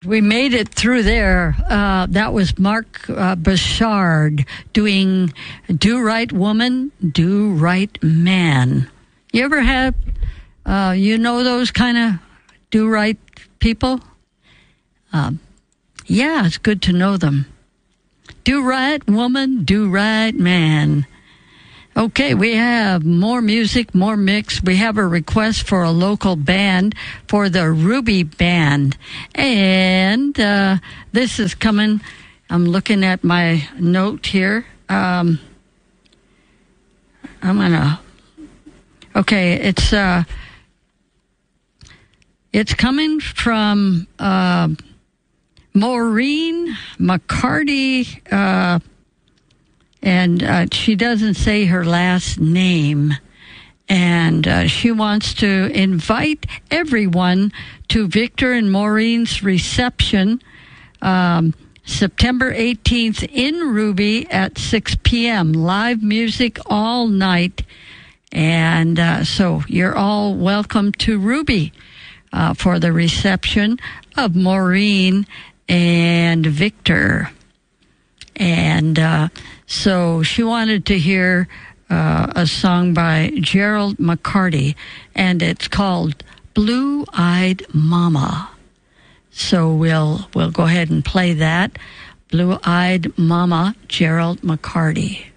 We made it through there. That was Mark Bouchard doing Do Right Woman, Do Right Man. You ever have, you know those kind of do right people? Yeah, it's good to know them. Do right woman, do right man. Okay, we have more music, more mix. We have a request for a local band for the Ruby Band. And this is coming, I'm looking at my note here. It's coming from Maureen McCarty, and she doesn't say her last name. And she wants to invite everyone to Victor and Maureen's reception September 18th in Ruby at 6 p.m. Live music all night. And so you're all welcome to Ruby for the reception of Maureen and Victor. And so she wanted to hear a song by Gerald McCarty, and it's called Blue-Eyed Mama. So we'll go ahead and play that. Blue-Eyed Mama, Gerald McCarty.